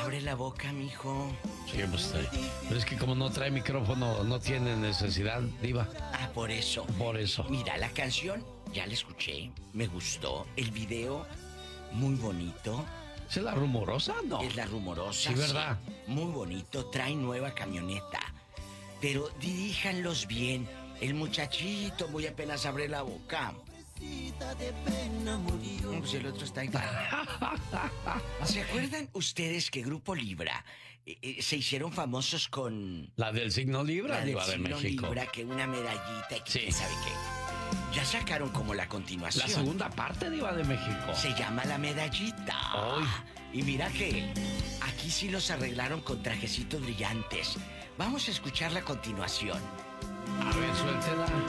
abre la boca, mijo. Sí, pues, pero es que como no trae micrófono, no tiene necesidad, diva. Ah, por eso. Por eso. Mira, la canción, ya la escuché, me gustó. El video, muy bonito. ¿Es la rumorosa? No. Es la rumorosa. Sí, ¿verdad? Sí, muy bonito, trae nueva camioneta. Pero diríjanlos bien. El muchachito muy apenas abre la boca. Pues el otro está igual. ¿Se acuerdan ustedes que Grupo Libra se hicieron famosos con... La del signo Libra, la del diva de signo México. Libra, que una medallita y que Sí. quién sabe qué? Ya sacaron como la continuación. La segunda parte, diva de México. Se llama La Medallita. Ay. Y mira que aquí sí los arreglaron con trajecitos brillantes. Vamos a escuchar la continuación. A ver, suéltela.